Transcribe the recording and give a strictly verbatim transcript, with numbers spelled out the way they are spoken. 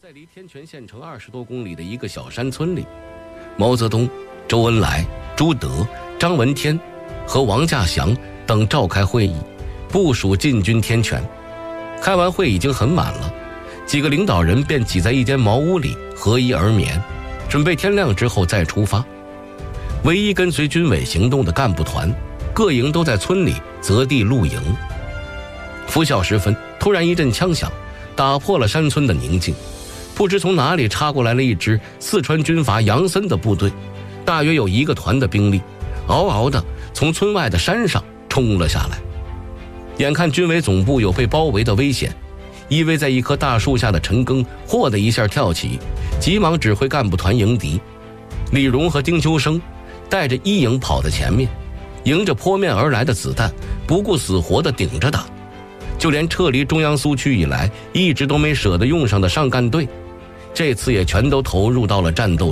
在离天泉县城二十多公里的一个小山村里，毛泽东、周恩来、朱德、张闻天和王稼祥等召开会议，部署进军天泉。开完会已经很晚了，几个领导人便挤在一间茅屋里合衣而眠，准备天亮之后再出发。唯一跟随军委行动的干部团，各营都在村里择地露营。拂晓时分，突然一阵枪响，打破了山村的宁静。不知从哪里插过来了一支四川军阀杨森的部队，大约有一个团的兵力，嗷嗷地从村外的山上冲了下来。眼看军委总部有被包围的危险，依偎在一棵大树下的陈赓嚯的一下跳起，急忙指挥干部团迎敌。李荣和丁秋生带着一营跑在前面，迎着扑面而来的子弹，不顾死活地顶着打。就连撤离中央苏区以来一直都没舍得用上的上干队，这次也全都投入到了战斗